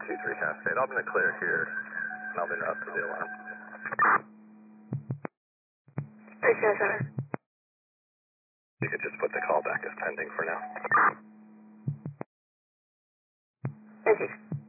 23 Cascade. I'm going to clear here, and I'll be up to the alarm. Okay, sir. You could just put the call back as pending for now. Thank you.